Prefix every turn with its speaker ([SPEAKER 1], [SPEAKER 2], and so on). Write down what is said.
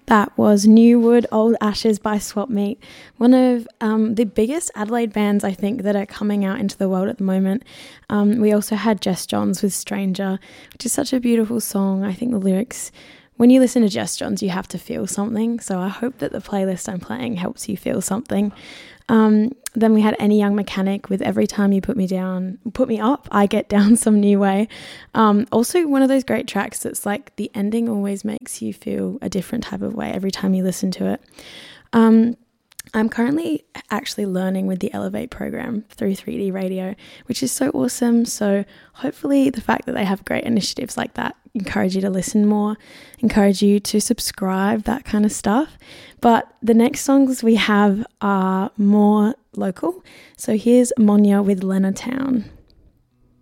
[SPEAKER 1] That was New Wood, Old Ashes by Swap Meet, one of the biggest Adelaide bands, I think, that are coming out into the world at the moment. We also had Jess Johns with Stranger, which is such a beautiful song. I think the lyrics, when you listen to Jess Johns, you have to feel something. So I hope that the playlist I'm playing helps you feel something. Then we had Any Young Mechanic with Every Time You Put Me Up, I Get Down Some New Way. Also one of those great tracks that's like the ending always makes you feel a different type of way every time you listen to it. I'm currently actually learning with the Elevate program through 3D Radio, which is so awesome. So hopefully the fact that they have great initiatives like that encourage you to listen more, encourage you to subscribe, that kind of stuff. But the next songs we have are more local. So here's Monya with Leonardtown.